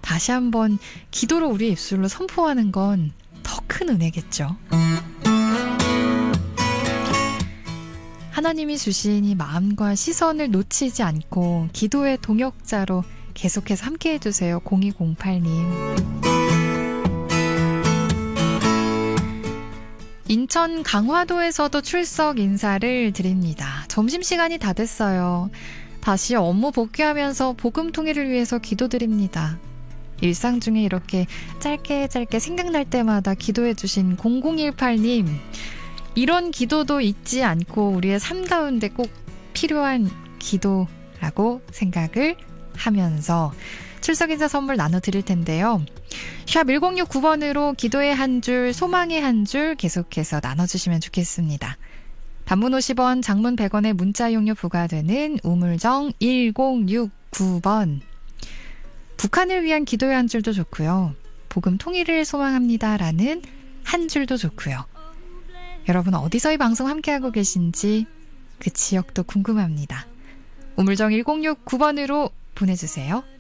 다시 한번 기도로 우리의 입술로 선포하는 건 더 큰 은혜겠죠. 하나님이 주신 이 마음과 시선을 놓치지 않고 기도의 동역자로 계속해서 함께 해주세요. 0208님. 인천 강화도에서도 출석 인사를 드립니다. 점심시간이 다 됐어요. 다시 업무 복귀하면서 복음통일을 위해서 기도드립니다. 일상 중에 이렇게 짧게 생각날 때마다 기도해주신 0018님, 이런 기도도 잊지 않고 우리의 삶 가운데 꼭 필요한 기도라고 생각을 하면서 출석인사 선물 나눠드릴 텐데요. 샵 1069번으로 기도의 한 줄, 소망의 한 줄 계속해서 나눠주시면 좋겠습니다. 단문 50원, 장문 100원의 문자 이용료 부과되는 우물정 1069번. 북한을 위한 기도의 한 줄도 좋고요. 복음 통일을 소망합니다라는 한 줄도 좋고요. 여러분 어디서 이 방송 함께하고 계신지 그 지역도 궁금합니다. 우물정 1069번으로 보내주세요.